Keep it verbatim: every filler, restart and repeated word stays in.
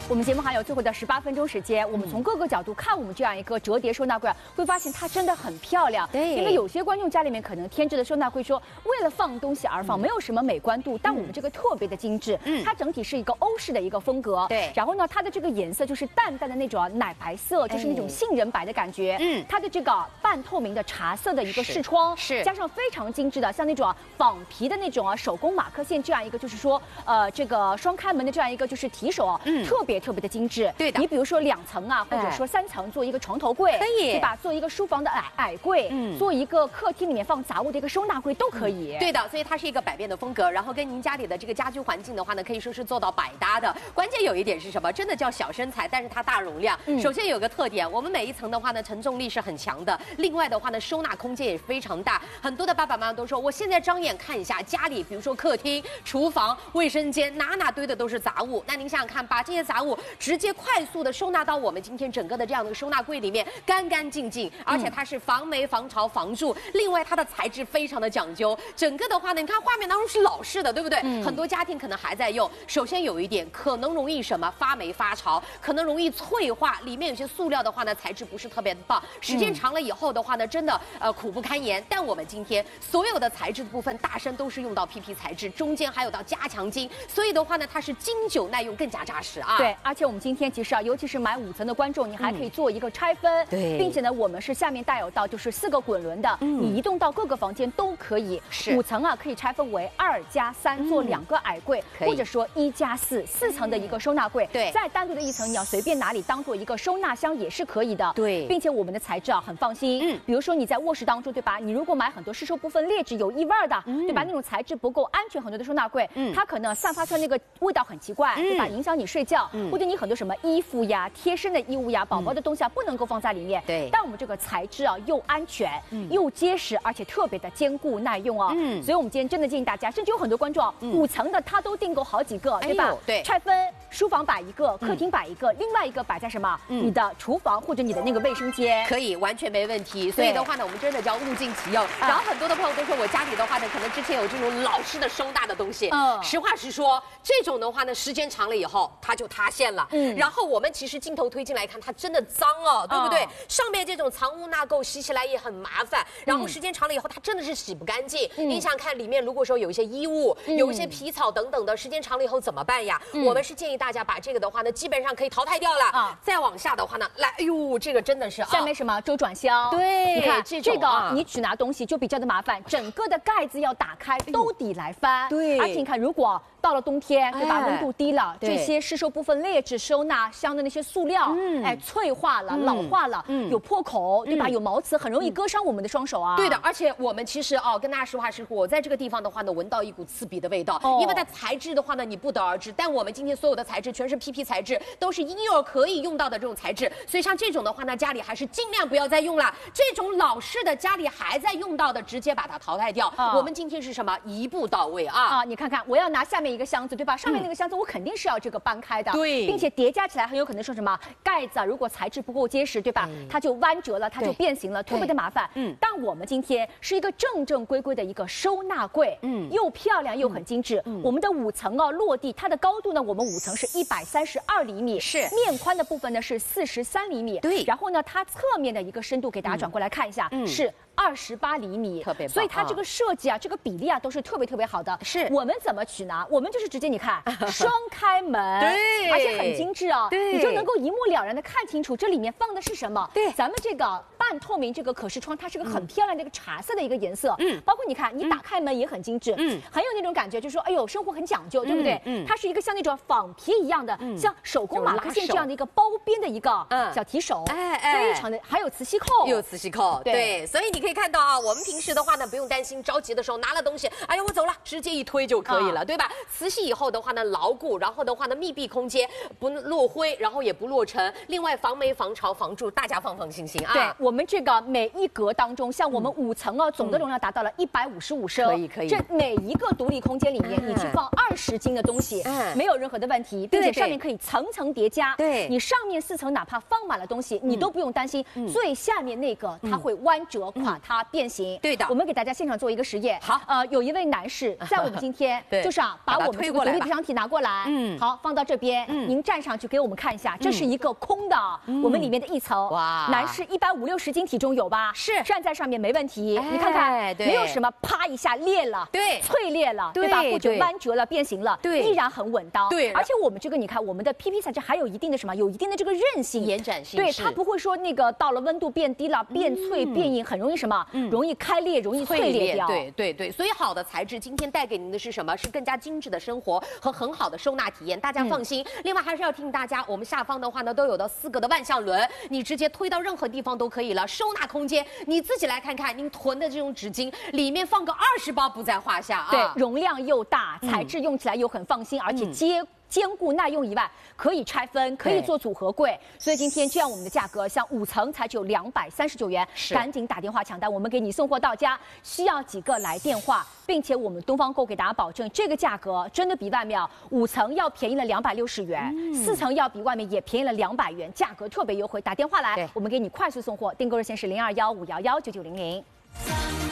我们节目还有最后的十八分钟时间，我们从各个角度看我们这样一个折叠收纳柜，会发现它真的很漂亮。 对， 因为有些观众家里面可能添置的收纳柜说为了放东西而放，嗯、没有什么美观度，但我们这个特别的精致。嗯，它整体是一个欧式的一个风格。 对， 然后呢，它的这个颜色就是淡淡的那种奶白色，就是那种杏仁白的感觉。嗯，它的这个半透明的茶色的一个视窗， 是加上非常精致的，像那种仿皮的那种啊手工马克线这样一个，就是说呃这个双开门的这样一个就是提手啊，嗯，特别特别的精致。对的，你比如说两层啊，或者说三层做一个床头柜，可以，对吧？做一个书房的矮矮柜，嗯，做一个客厅里面放杂物的一个收纳柜都可以。 对的，所以它是一个百变的风格，然后跟您家里的这个家居环境的话呢，可以说是做到百搭的。关键有一点是什么？真的叫小身材，但是它大容量。嗯，首先有个特点，我们每一层的话呢，承重力是很强的。另外的话呢，收纳空间也非常大。很多的爸爸妈妈都说，我现在张眼看一下家里，比如说客厅、厨房、卫生间，哪哪堆的都是杂物。那您想想看，把这些杂物直接快速的收纳到我们今天整个的这样的收纳柜里面，干干净净，而且它是防霉、防潮、防蛀。另外，它的材质非常的讲究，整个的话呢，你看画面当中是老式的，对不对？嗯、很多家庭可能还在用。首先有一点，可能容易什么发霉发潮，可能容易脆化，里面有些塑料的话呢，材质不是特别的棒，时间长了以后的话呢，真的呃苦不堪言。但我们今天所有的材质的部分，大身都是用到 P P 材质，中间还有到加强筋，所以的话呢，它是经久耐用，更加扎实啊。 对，而且我们今天其实啊，尤其是买五层的观众，你还可以做一个拆分，嗯、对，并且呢，我们是下面带有到就是四个滚轮的，嗯、你移动到各个房间都可以。是五层啊，可以拆分为二加三，做两个矮柜，嗯、或者说一加四，四层的一个收纳柜。对，再单独的一层，你要随便哪里当做一个收纳箱也是可以的。对，并且我们的材质啊很放心。嗯，比如说你在卧室当中，对吧？你如果买很多吸收部分劣质有异味的，嗯、对吧？那种材质不够安全，很多的收纳柜，嗯、它可能散发出来那个味道很奇怪，嗯、对吧？影响你睡觉，嗯、或者你很多什么衣服呀、贴身的衣物呀、宝宝的东西啊，不能够放在里面。对，但我们这个材质啊又安全，嗯、又结实，而且特别的坚固耐用啊。嗯，所以我们今天真的建议大家，甚至有很多观众啊，嗯、五层的他都订购好几个，对吧？哎、对，拆分，书房摆一个，客厅摆一个，嗯、另外一个摆在什么？嗯、你的厨房或者你的那个卫生间， 可以完全没问题。所以的话呢，我们真的叫物尽其用。然后很多的朋友都说，我家里的话呢，可能之前有这种老式的收纳的东西。嗯，实话实说，这种的话呢，时间长了以后，它就塌陷了。嗯，然后我们其实镜头推进来看，它真的脏哦，对不对？嗯、上面这种藏污纳垢，洗起来也很麻烦。然后时间长了以后，它真的是洗不干净。嗯、你想想看，里面如果说有一些衣物、嗯、有一些皮草等等的，时间长了以后怎么办呀？嗯、我们是建议大家把这个的话呢，基本上可以淘汰掉了。啊，再往下的话呢，来，哎呦，这个真的是下面什么周转箱？对，你看这这个、啊、你取拿东西就比较的麻烦，整个的盖子要打开，兜底来翻。对，而且你看，如果到了冬天，对吧？温度低了，这些吸收部分劣质收纳箱的那些塑料，嗯，哎，脆化了、老化了，嗯，有破口，对吧？有毛刺，很容易割伤我们的双手啊。 对的，而且我们其实哦，跟大家实话实说，我在这个地方的话呢，闻到一股刺鼻的味道，因为它材质的话呢，你不得而知。但我们今天所有的材质全是 P P 材质，都是婴幼儿可以用到的这种材质，所以像这种的话呢，家里还是尽量不要再用了。这种老式的家里还在用到的，直接把它淘汰掉。我们今天是什么？一步到位啊！ 啊，你看看，我要拿下面一个箱子，对吧？上面那个箱子我肯定是要这个搬开的，对，并且叠加起来很有可能说什么盖子啊，如果材质不够结实，对吧？嗯、它就弯折了，它就变形了，特别的麻烦。嗯，但我们今天是一个正正规规的一个收纳柜，嗯，又漂亮又很精致。嗯，我们的五层哦落地，它的高度呢，我们五层是一百三十二厘米，是面宽的部分呢是四十三厘米，对。然后呢，它侧面的一个深度给大家转过来看一下，嗯、是二十八厘米，特别棒。所以它这个设计啊，这个比例啊都是特别特别好的。是我们怎么取拿？我们就是直接你看双开门，对，而且很精致哦，对，你就能够一目了然的看清楚这里面放的是什么。对，咱们这个半透明这个可视窗，它是个很漂亮的一个茶色的一个颜色，嗯，包括你看你打开门也很精致，嗯，很有那种感觉，就是说哎呦生活很讲究，对不对？嗯，它是一个像那种仿皮一样的，像手工马克线这样的一个包边的一个小提手，哎哎，非常的，还有磁吸扣， 有磁吸扣，对，所以你可以看到啊，我们平时的话呢，不用担心着急的时候拿了东西，哎呀我走了，直接一推就可以了，对吧？磁吸以后的话呢，牢固，然后的话呢，密闭空间，不落灰，然后也不落尘，另外防霉、防潮、防蛀，大家放放心心啊。 对，我们这个每一格当中，像我们五层啊，总的容量达到了一百五十五升，可以可以。这每一个独立空间里面，你去放二十斤的东西，没有任何的问题，并且上面可以层层叠加。对，你上面四层哪怕放满了东西，你都不用担心最下面那个它会弯折垮把它变形。 对的， 我们给大家现场做一个实验。 好， 呃，有一位男士在我们今天就是啊，把我们这个独立皮箱体拿过来，嗯，好，放到这边，嗯，您站上去给我们看一下，这是一个空的，我们里面的一层。哇，男士一般五六十斤体重有吧？是，站在上面没问题。你看看，没有什么啪一下裂了，对，脆裂了，对吧？或者弯折了、变形了，对，依然很稳当。对，而且我们这个你看，我们的 P P 材质还有一定的什么？有一定的这个韧性、 延展性。 对，它不会说那个到了温度变低了、变脆、变硬，很容易什么？容易开裂，容易脆裂掉。 对对对，所以好的材质今天带给您的是什么？是更加精致的生活和很好的收纳体验，大家放心。另外还是要提醒大家，我们下方的话呢都有的四个的万向轮，你直接推到任何地方都可以了。收纳空间你自己来看看，您囤的这种纸巾里面放个二十包不在话下啊。 对，容量又大，材质用起来又很放心，而且接。坚固耐用以外，可以拆分，可以做组合柜，所以今天这样我们的价格，像五层才只有两百三十九元，赶紧打电话抢单，我们给你送货到家。需要几个来电话，并且我们东方购给大家保证，这个价格真的比外面五层要便宜了两百六十元，四、嗯、层要比外面也便宜了两百元，价格特别优惠。打电话来，我们给你快速送货，订购热线是零二幺五幺幺九九零零。